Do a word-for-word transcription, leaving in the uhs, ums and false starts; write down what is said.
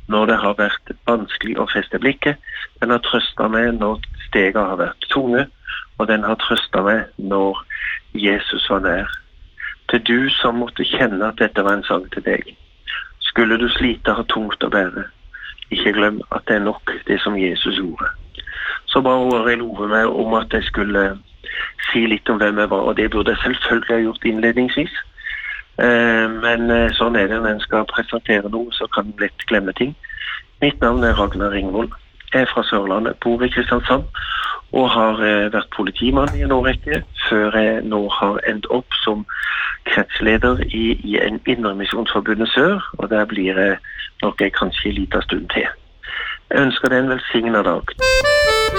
når det har vært vanskelig å feste blikket. Den har trøstet meg når stegene har vært tunge, og den har trøstet meg når Jesus var nær. Til du som måtte kjenne at dette var en sang til deg. Skulle du slite ha tungt å bære, ikke glem at det er nok det som Jesus gjorde. Så ba Åre love meg om at jeg skulle si litt om hvem jeg var, og det burde jeg selvfølgelig ha gjort innledningsvis. Men sånn er det når en skal presentere noe, så kan en lett glemme ting. Mitt navn er Ragnar Ringvold. Jeg er fra Sørlandet, bor i Kristiansand, og har vært politimann i en årrekke, før jeg nå har endt opp som kretsleder i, i en Indremisjonsforbundet Sør, og der blir jeg nok kanskje en liten stund til. Jeg ønsker deg en velsignet dag.